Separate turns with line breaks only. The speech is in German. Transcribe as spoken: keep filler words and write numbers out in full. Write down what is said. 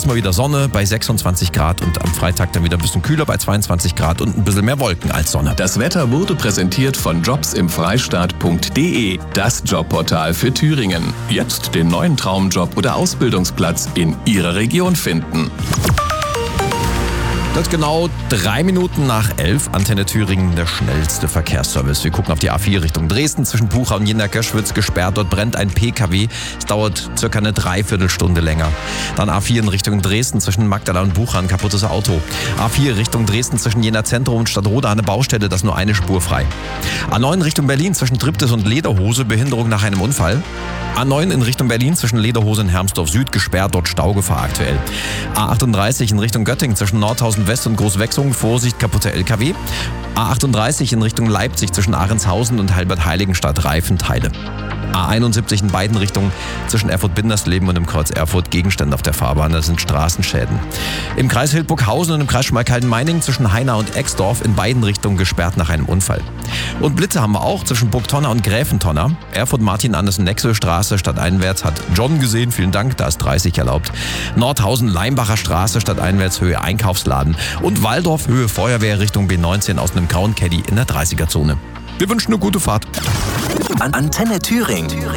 erstmal wieder Sonne bei sechsundzwanzig Grad und am Freitag dann wieder ein bisschen kühler bei zweiundzwanzig Grad und ein bisschen mehr Wolken als Sonne.
Das Wetter wurde präsentiert von jobs im freistaat punkt de, das Jobportal für Thüringen. Jetzt den neuen Traumjob oder Ausbildungsplatz in Ihrer Region finden.
Das ist genau drei Minuten nach elf. Antenne Thüringen, der schnellste Verkehrsservice. Wir gucken auf die A vier Richtung Dresden. Zwischen Pucha und Jena-Göschwitz gesperrt. Dort brennt ein P K W. Es dauert circa eine Dreiviertelstunde länger. Dann A vier in Richtung Dresden zwischen Magdala und Bucha ein kaputtes Auto. A vier Richtung Dresden zwischen Jena Zentrum und Stadtroda eine Baustelle, das ist nur eine Spur frei. A neun Richtung Berlin zwischen Triptis und Lederhose, Behinderung nach einem Unfall. A neun in Richtung Berlin zwischen Lederhose und Hermsdorf Süd gesperrt, dort Staugefahr aktuell. A achtunddreißig in Richtung Göttingen zwischen Nordhausen West und Großwechsung, Vorsicht, kaputte L K W. A achtunddreißig in Richtung Leipzig zwischen Ahrenshausen und Halbert-Heiligenstadt, Reifenteile. A einundsiebzig in beiden Richtungen zwischen Erfurt-Bindersleben und im Kreuz Erfurt, Gegenstände auf der Fahrbahn, das sind Straßenschäden. Im Kreis Hildburghausen und im Kreis Schmalkalden-Meiningen zwischen Haina und Exdorf in beiden Richtungen gesperrt nach einem Unfall. Und Blitze haben wir auch zwischen Burgtonner und Gräfentonner. Erfurt-Martin-Andersen-Nexel-Straße stadteinwärts hat John gesehen, vielen Dank, da ist dreißig erlaubt. Nordhausen-Leimbacher Straße stadteinwärts Höhe Einkaufsladen und Waldorf Höhe Feuerwehr Richtung B neunzehn aus einem grauen Caddy in der dreißiger Zone. Wir wünschen eine gute Fahrt.
Antenne Thüringen.